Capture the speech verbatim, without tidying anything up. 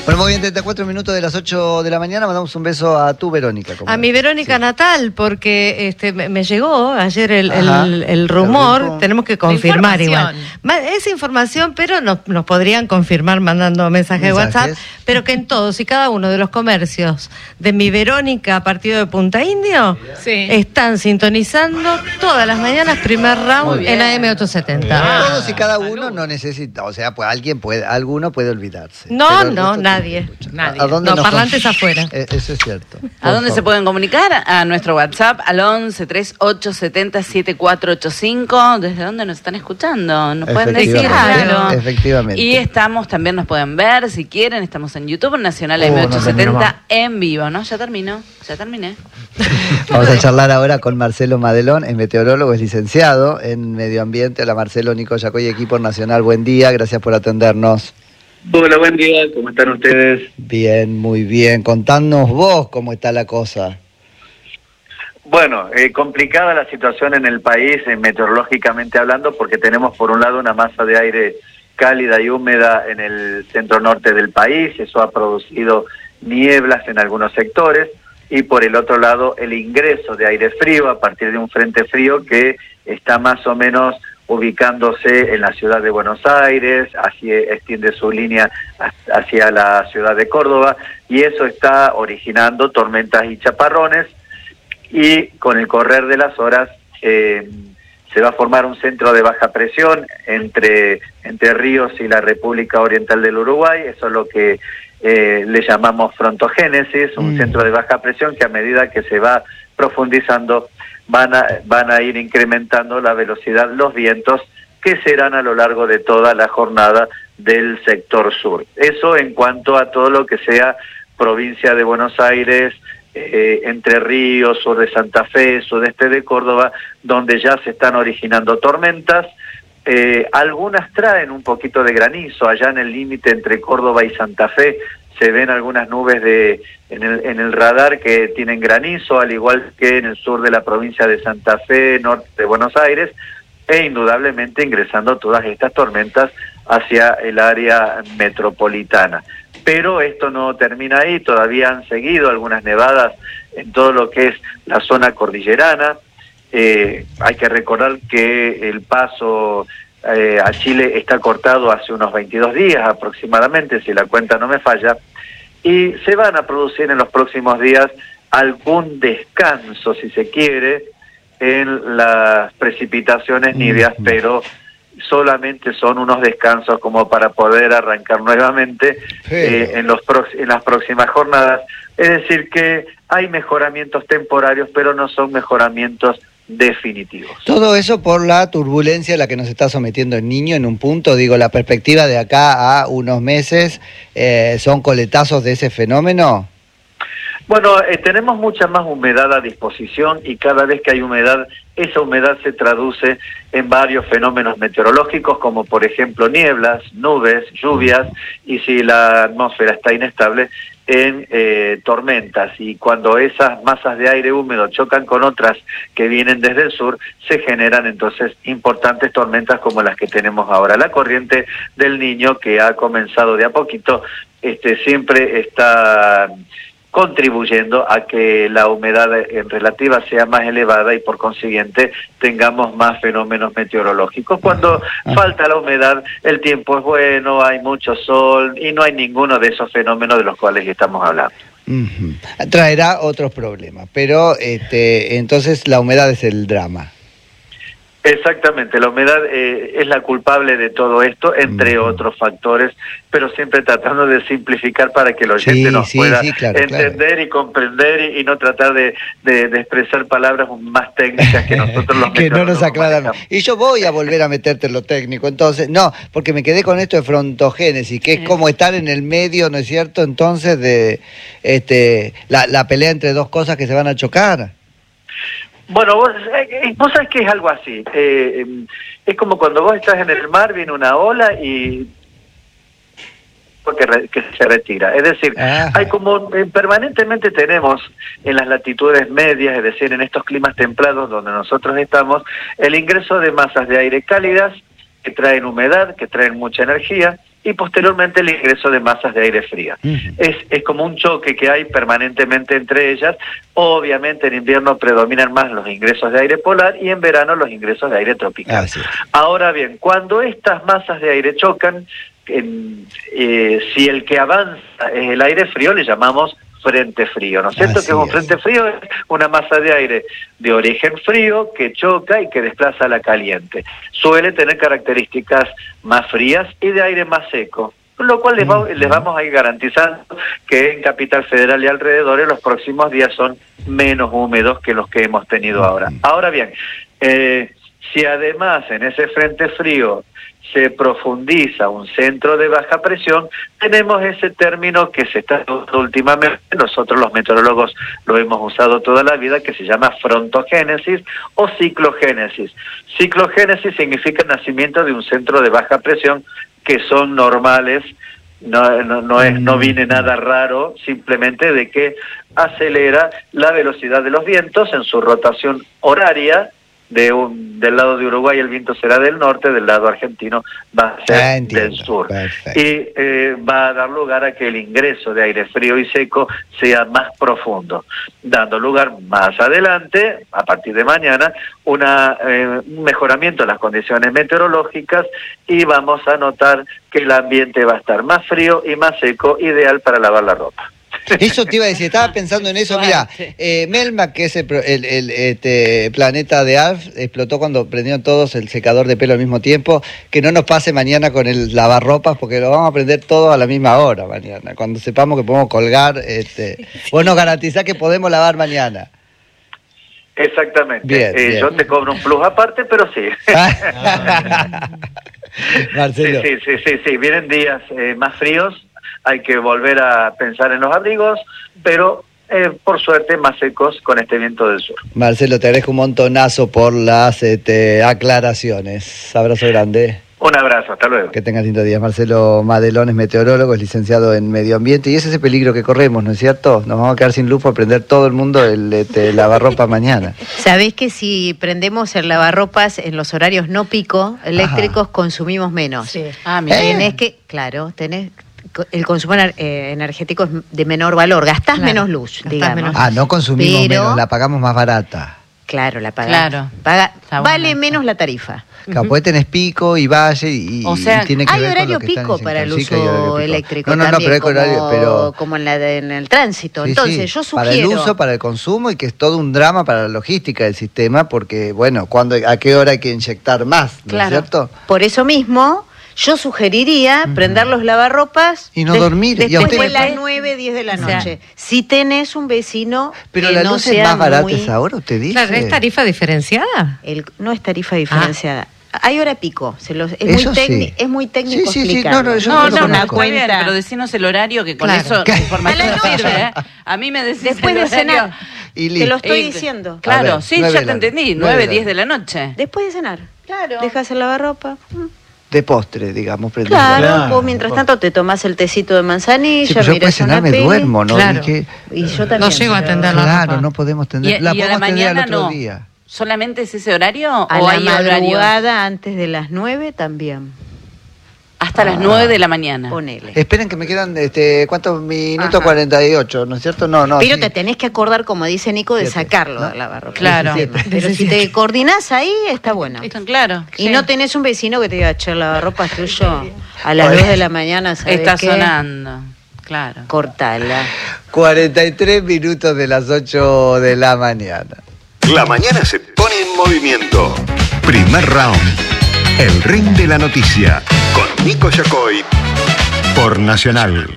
Bueno, muy bien, treinta y cuatro minutos de las ocho de la mañana. Mandamos un beso a tu Verónica. A mi Verónica sí. natal, porque este, me, me llegó ayer el, el, el rumor, el tenemos que confirmar igual. Esa información, pero nos, nos podrían confirmar mandando mensajes de WhatsApp, pero que en todos y cada uno de los comercios de mi Verónica, partido de Punta Indio, sí. están sintonizando todas las mañanas primer round en A M ochocientos setenta. Todos y cada uno no necesita, o sea, pues alguien puede, alguno puede olvidarse. No, no, nadie. Nadie. ¿A dónde no, parlantes con... afuera. Eso es cierto. ¿A dónde favor. se pueden comunicar? A nuestro WhatsApp al once, treinta y ocho, setenta, setenta y cuatro ochenta y cinco. ¿Desde dónde nos están escuchando? Nos pueden decir, claro. Efectivamente. Y estamos, también nos pueden ver, si quieren, estamos en YouTube, Nacional A M ochocientos setenta en vivo, ¿no? Ya terminó, ya terminé. Vamos a charlar ahora con Marcelo Madelón, es meteorólogo, es licenciado en Medio Ambiente. Hola Marcelo, Nico Yacoy, equipo nacional, buen día, gracias por atendernos. Hola, buen día, ¿cómo están ustedes? Bien, muy bien. Contanos vos cómo está la cosa. Bueno, eh, complicada la situación en el país, eh, meteorológicamente hablando, porque tenemos por un lado una masa de aire cálida y húmeda en el centro norte del país, eso ha producido nieblas en algunos sectores, y por el otro lado el ingreso de aire frío a partir de un frente frío que está más o menos ubicándose en la ciudad de Buenos Aires, así extiende su línea hacia la ciudad de Córdoba, y eso está originando tormentas y chaparrones, y con el correr de las horas eh, se va a formar un centro de baja presión entre, entre Ríos y la República Oriental del Uruguay, eso es lo que eh, le llamamos frontogénesis, un mm. centro de baja presión que a medida que se va profundizando van a, van a ir incrementando la velocidad, los vientos, que serán a lo largo de toda la jornada del sector sur. Eso en cuanto a todo lo que sea provincia de Buenos Aires, eh, Entre Ríos, sur de Santa Fe, sudeste de Córdoba, donde ya se están originando tormentas. Eh, algunas traen un poquito de granizo, allá en el límite entre Córdoba y Santa Fe, se ven algunas nubes de en el, en el radar que tienen granizo, al igual que en el sur de la provincia de Santa Fe, norte de Buenos Aires, e indudablemente ingresando todas estas tormentas hacia el área metropolitana. Pero esto no termina ahí, todavía han seguido algunas nevadas en todo lo que es la zona cordillerana. Eh, hay que recordar que el paso Eh, a Chile está cortado hace unos veintidós días aproximadamente, si la cuenta no me falla, y se van a producir en los próximos días algún descanso, si se quiere, en las precipitaciones niveas, mm-hmm. pero solamente son unos descansos como para poder arrancar nuevamente eh, en, los pro en las próximas jornadas. Es decir, que hay mejoramientos temporarios, pero no son mejoramientos definitivos. Todo eso por la turbulencia a la que nos está sometiendo el Niño en un punto, digo, la perspectiva de acá a unos meses, eh, ¿son coletazos de ese fenómeno? Bueno, eh, tenemos mucha más humedad a disposición y cada vez que hay humedad, esa humedad se traduce en varios fenómenos meteorológicos, como por ejemplo nieblas, nubes, lluvias, y si la atmósfera está inestable, en eh, tormentas, y cuando esas masas de aire húmedo chocan con otras que vienen desde el sur, se generan entonces importantes tormentas como las que tenemos ahora. La corriente del Niño, que ha comenzado de a poquito, este, siempre está contribuyendo a que la humedad en relativa sea más elevada y por consiguiente tengamos más fenómenos meteorológicos. Cuando ah. falta la humedad, el tiempo es bueno, hay mucho sol y no hay ninguno de esos fenómenos de los cuales estamos hablando. Uh-huh. Traerá otros problemas, pero este, entonces la humedad es el drama. Exactamente, la humedad eh, es la culpable de todo esto, entre uh-huh. otros factores, pero siempre tratando de simplificar para que el oyente sí, nos sí, pueda sí, claro, entender claro. y comprender y, y no tratar de, de, de expresar palabras más técnicas que nosotros los que no nos aclaran. Y yo voy a volver a meterte en lo técnico, entonces, no, porque me quedé con esto de frontogénesis, que es como estar en el medio, ¿no es cierto? Entonces, de este la, la pelea entre dos cosas que se van a chocar. Bueno, vos, eh, vos sabés que es algo así. Eh, es como cuando vos estás en el mar, viene una ola y que, re, que se retira. Es decir, Ajá. hay como eh, permanentemente tenemos en las latitudes medias, es decir, en estos climas templados donde nosotros estamos, el ingreso de masas de aire cálidas que traen humedad, que traen mucha energía, y posteriormente el ingreso de masas de aire fría. Uh-huh. Es, es como un choque que hay permanentemente entre ellas. Obviamente en invierno predominan más los ingresos de aire polar y en verano los ingresos de aire tropical. Ah, sí. Ahora bien, cuando estas masas de aire chocan, en, eh, si el que avanza es el aire frío, le llamamos frente frío, ¿no es cierto? Así que es un frente frío, es una masa de aire de origen frío que choca y que desplaza a la caliente. Suele tener características más frías y de aire más seco, lo cual les, va, les vamos a ir garantizando que en Capital Federal y alrededores los próximos días son menos húmedos que los que hemos tenido ahora. Ahora bien, eh, si además en ese frente frío se profundiza un centro de baja presión, tenemos ese término que se está usando últimamente, nosotros los meteorólogos lo hemos usado toda la vida, que se llama frontogénesis o ciclogénesis. Ciclogénesis significa el nacimiento de un centro de baja presión, que son normales, no, no, no, es, no viene nada raro, simplemente de que acelera la velocidad de los vientos en su rotación horaria. De un, del lado de Uruguay el viento será del norte, del lado argentino va a ser ah, del sur. Perfecto. Y eh, va a dar lugar a que el ingreso de aire frío y seco sea más profundo, dando lugar más adelante, a partir de mañana, una, eh, un mejoramiento de las condiciones meteorológicas, y vamos a notar que el ambiente va a estar más frío y más seco, ideal para lavar la ropa. Eso te iba a decir, estaba pensando en eso. Mira, eh, Melmac, que es el, el, el este, planeta de Alf, explotó cuando prendieron todos el secador de pelo al mismo tiempo. Que no nos pase mañana con el lavarropas, porque lo vamos a prender todo a la misma hora mañana. Cuando sepamos que podemos colgar, este, vos nos garantizás que podemos lavar mañana. Exactamente. Bien, eh, bien. Yo te cobro un plus aparte, pero sí. Marcelo. Sí, sí, sí, sí, sí. Vienen días eh, más fríos. Hay que volver a pensar en los abrigos, pero eh, por suerte más secos con este viento del sur. Marcelo, te agradezco un montonazo por las este, aclaraciones. Abrazo grande. Un abrazo, hasta luego. Que tengas lindo día. Marcelo Madelón es meteorólogo, es licenciado en medio ambiente, y ese es el peligro que corremos, ¿no es cierto? Nos vamos a quedar sin luz por prender todo el mundo el este, lavarropa mañana. ¿Sabés que si prendemos el lavarropas en los horarios no pico eléctricos, ajá, consumimos menos? Sí. Ah, mira. ¿Eh? Tenés que, claro, tenés... El consumo energético es de menor valor, gastás claro, menos luz, gastás digamos. Menos luz. Ah, no consumimos pero, menos, la pagamos más barata. Claro, la pagamos. Claro. Paga, vale bueno. menos la tarifa. Claro, uh-huh. Pues tenés pico y valle y, o sea, y tiene que hay ver horario con lo que pico para el uso eléctrico. No, no, también, no, pero hay como, horario, pero como en, la de, en el tránsito. Sí, Entonces, sí, yo sugiero para el uso, para el consumo, y que es todo un drama para la logística del sistema, porque bueno, cuando a qué hora hay que inyectar más, ¿no claro. es cierto? Por eso mismo yo sugeriría uh-huh. prender los lavarropas y no de, dormir. Después y de las nueve, diez de la noche. O sea, si tenés un vecino pero que la no luz sea es más barata muy... esa hora, usted dice. Claro, ¿es tarifa diferenciada? El, no es tarifa diferenciada. Ah. Hay hora pico. Se los, es, muy sí. es muy técnico sí, sí, explicarlo. Sí, no, no, no, no, no cuenta. Bien, pero decinos el horario, que con claro. eso la información no sirve. ¿eh? A mí me decís después el de cenar. Y te lo estoy diciendo. Claro, ver, sí, ya te entendí. nueve, diez de la noche. Después de cenar. Claro. Dejas el lavarropa. De postre, digamos. Claro, claro, vos mientras tanto te tomás el tecito de manzanilla, sí, yo miras cenar, una me duermo, ¿no? Claro. Y, y yo también. No llego a atender la Claro, ropa. no podemos tender. ¿Y, la y a la mañana al otro no? Día. ¿Solamente es ese horario a o la hay madrugada horario? Antes de las nueve también. Hasta ah. las nueve de la mañana. Ponele. Esperen que me quedan, este, ¿cuántos minutos? Ajá. cuarenta y ocho, ¿no es cierto? No, no. Pero sí. te tenés que acordar, como dice Nico, de Siete. sacarlo ¿no? de la barroca. Claro. Pero si te coordinás ahí, está bueno. Está claro. Y sí. no tenés un vecino que te diga, che, la barropa tuyo a las dos de la mañana, ¿sabes Está qué? sonando. Claro. Cortala. cuarenta y tres minutos de las ocho de la mañana. La mañana se pone en movimiento. Primer round. El ring de la noticia. Con Nico Yacoy. Por Nacional.